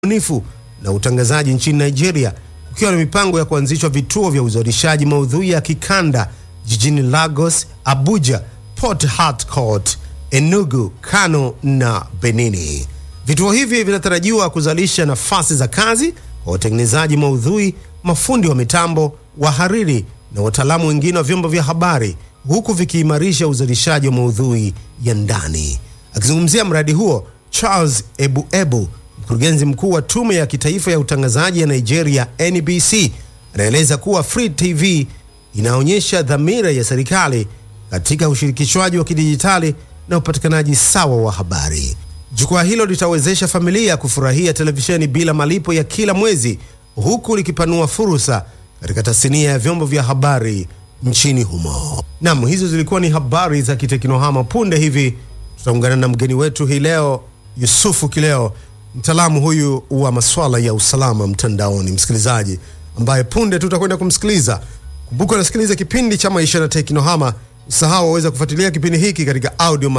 ubunifu na utangazaji nchini Nigeria, kukiwa na mipango ya kuanzishwa vituo vya uzalishaji maudhui ya kikanda jijini Lagos, Abuja, Port Harcourt, Enugu, Kano na Benini. Vituo hivi vinatarajiwa kuzalisha nafasi za kazi kwa watengenezaji maudhui, mafundi wa mitambo, wahariri na wataalamu wengine wa vyombo vya habari, huku vikiimarisha uzalishaji wa maudhui ya ndani. Akizungumzia mradi huo, Charles Ebu, mkurugenzi mkuu wa Tume ya Kitaifa ya Utangazaji ya Nigeria NBC, anaeleza kuwa Free TV inaonyesha dhamira ya serikali katika ushirikishwaji wa kidijitali na upatikanaji sawa wa habari. Jukwaa hilo litawezesha familia kufurahia televisheni bila malipo ya kila mwezi, huku likipanua fursa katika tasnia ya vyombo vya habari nchini humo. Naam, hizo zilikuwa ni habari za kiteknohama. Punde hivi tutaungana na mgeni wetu hii leo, Yusufu Kileo, mtaalamu huyu wa masuala ya usalama mtandaoni, msikilizaji, ambaye punde tutakwenda kumsikiliza. Kumbuka unasikiliza kipindi cha Maisha na Teknohama. Usahau waweza kufuatilia kipindi hiki katika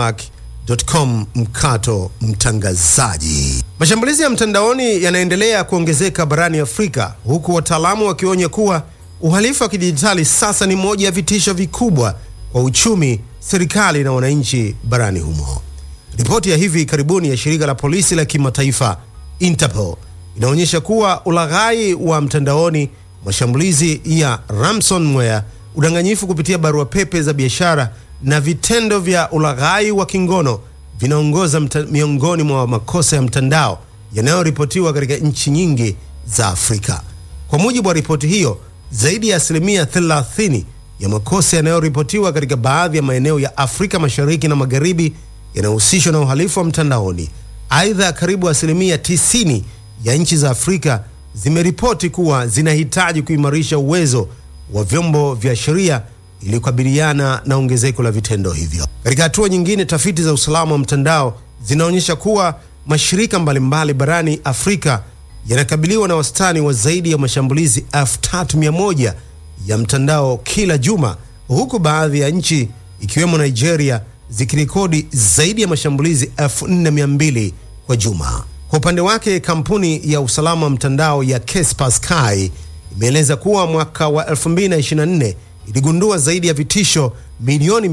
audiomack.com/mtangazaji. Mashambulizi ya mtandaoni yanaendelea kuongezeka barani Afrika, huku wataalamu wakionya kuwa uhalifu wa kidijitali sasa ni moja ya vitisho vikubwa kwa uchumi, serikali na wananchi barani humo. Ripoti ya hivi karibuni ya shirika la polisi la kimataifa Interpol inaonyesha kuwa ulaghai wa mtandaoni, mashambulizi ya ransomware, udanganyifu kupitia barua pepe za biashara na vitendo vya ulaghai wa kingono vinaongoza miongoni mwa makosa ya mtandao yanayoripotiwa katika nchi nyingi za Afrika. Kwa mujibu wa ripoti hiyo, zaidi ya 30% ya makosa yanayoripotiwa katika baadhi ya maeneo ya Afrika Mashariki na Magharibi yanahusishwa na uhalifu wa mtandaoni. Aidha, karibu 90% ya nchi za Afrika zimeripoti kuwa zinahitaji kuimarisha uwezo wa vyombo vya sheria ili kukabiliana na ongezeko la vitendo hivyo. Katika hatua nyingine, tafiti za usalama wa mtandao zinaonyesha kuwa mashirika mbalimbali barani Afrika yanakabiliwa na wastani wa zaidi ya mashambulizi 3100 ya mtandao kila juma, huku baadhi ya nchi ikiwemo Nigeria zikirekodi zaidi ya mashambulizi 4200 kwa juma. Kwa upande wake, kampuni ya usalama wa mtandao ya Kaspersky imeeleza kuwa mwaka wa 2024 iligundua zaidi ya vitisho milioni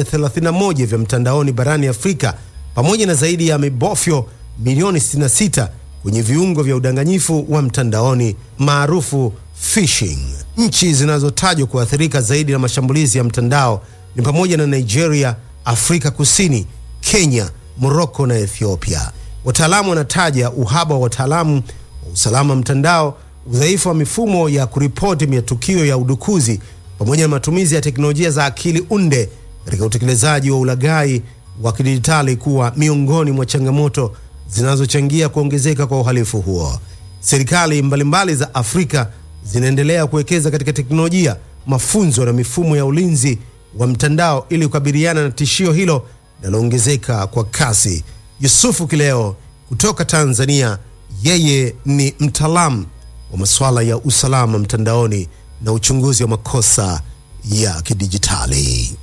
131 vya mtandaoni barani Afrika, pamoja na zaidi ya mibofyo milioni 66 kwenye viungo vya udanganyifu wa mtandaoni maarufu phishing. Nchi zinazotajwa kuathirika zaidi na mashambulizi ya mtandao ni pamoja na Nigeria, Afrika Kusini, Kenya, Morocco na Ethiopia. Wataalamu wanataja uhaba wa wataalamu wa usalama mtandao, udhaifu wa mifumo ya kuripoti matukio ya udukuzi, pamoja na matumizi ya teknolojia za akili unde katika utekelezaji wa ulaghai wa kidijitali kuwa miongoni mwa changamoto zinazochangia kuongezeka kwa uhalifu huo. Serikali mbalimbali za Afrika zinaendelea kuwekeza katika teknolojia, mafunzo na mifumo ya ulinzi wa mtandao ili kukabiliana na tishio hilo linaloongezeka kwa kasi. Yusufu Kileo kutoka Tanzania, yeye ni mtaalamu wa masuala ya usalama mtandaoni na uchunguzi wa makosa ya kidijitali.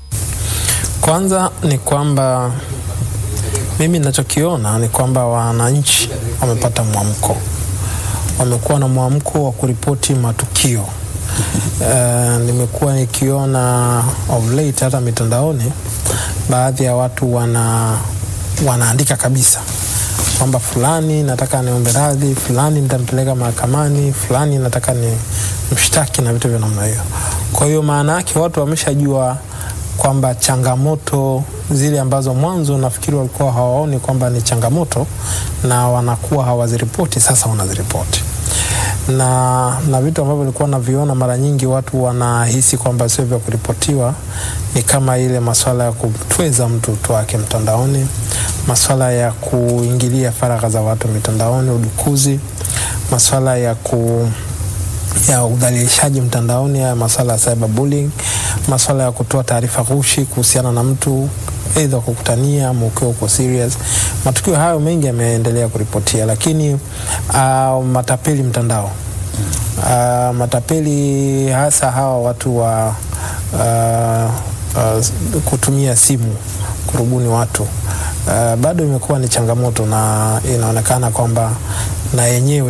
Kwanza ni kwamba mimi ninachokiona ni kwamba wananchi wamepata mwamko. Wamekuwa na mwamko wa kuripoti matukio. Nimekuwa nikiona of late hata mitandaoni baadhi ya watu wanaandika kabisa kwamba fulani nataka niombe radhi, fulani nitampeleka mahakamani, fulani nataka ni mshtaki na vitu vya namna hiyo. Kwa hiyo maana yake watu wameshajua kwamba changamoto zile ambazo mwanzo nafikiri walikuwa hawaoni kwamba ni changamoto na wanakuwa hawaziripoti, sasa wanaziripoti. Na vitu ambavyo nilikuwa naviona mara nyingi watu wanahisi kwamba sio vya kuripotiwa ni kama ile masuala ya kutweza mtu wake mtandaoni, masuala ya kuingilia faragha za watu mitandaoni, udukuzi, masuala ya udhalilishaji mtandaoni, ya masuala ya cyberbullying, masuala ya kutoa taarifa ghushi kuhusiana na mtu aidha kukutania ama ukiwa uko serious. Matukio hayo mengi yameendelea kuripotia, lakini matapeli mtandao, matapeli hasa hawa watu wa kutumia simu kurubuni watu, bado imekuwa ni changamoto, na inaonekana kwamba na yenyewe